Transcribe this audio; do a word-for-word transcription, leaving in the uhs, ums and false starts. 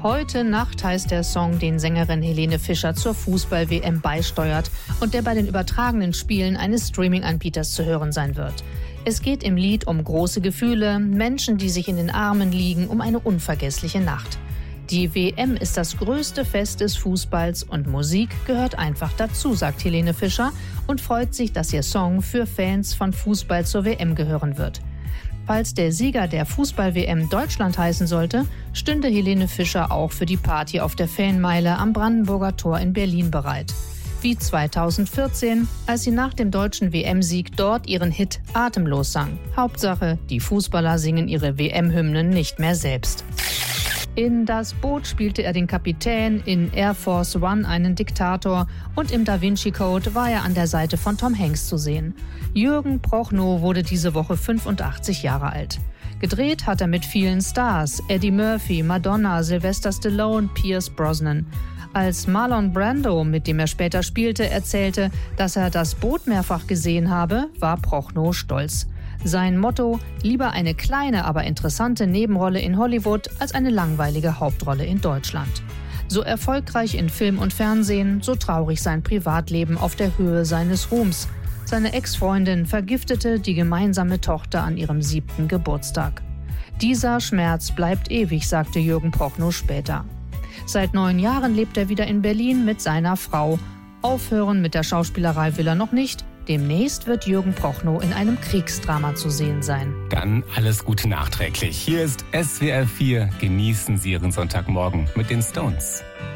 Heute Nacht heißt der Song, den Sängerin Helene Fischer zur Fußball-W M beisteuert und der bei den übertragenen Spielen eines Streaming-Anbieters zu hören sein wird. Es geht im Lied um große Gefühle, Menschen, die sich in den Armen liegen, um eine unvergessliche Nacht. Die W M ist das größte Fest des Fußballs und Musik gehört einfach dazu, sagt Helene Fischer und freut sich, dass ihr Song für Fans von Fußball zur W M gehören wird. Falls der Sieger der Fußball-W M Deutschland heißen sollte, stünde Helene Fischer auch für die Party auf der Fanmeile am Brandenburger Tor in Berlin bereit. Wie zweitausendvierzehn, als sie nach dem deutschen W M-Sieg dort ihren Hit Atemlos sang. Hauptsache, die Fußballer singen ihre W M-Hymnen nicht mehr selbst. In Das Boot spielte er den Kapitän, in Air Force One einen Diktator und im Da Vinci Code war er an der Seite von Tom Hanks zu sehen. Jürgen Prochnow wurde diese Woche fünfundachtzig Jahre alt. Gedreht hat er mit vielen Stars, Eddie Murphy, Madonna, Sylvester Stallone, Pierce Brosnan. Als Marlon Brando, mit dem er später spielte, erzählte, dass er Das Boot mehrfach gesehen habe, war Prochnow stolz. Sein Motto: lieber eine kleine, aber interessante Nebenrolle in Hollywood als eine langweilige Hauptrolle in Deutschland. So erfolgreich in Film und Fernsehen, so traurig sein Privatleben auf der Höhe seines Ruhms. Seine Ex-Freundin vergiftete die gemeinsame Tochter an ihrem siebten Geburtstag. Dieser Schmerz bleibt ewig, sagte Jürgen Prochnow später. Seit neun Jahren lebt er wieder in Berlin mit seiner Frau. Aufhören mit der Schauspielerei will er noch nicht. Demnächst wird Jürgen Prochnow in einem Kriegsdrama zu sehen sein. Dann alles Gute nachträglich. Hier ist S W R vier. Genießen Sie Ihren Sonntagmorgen mit den Stones.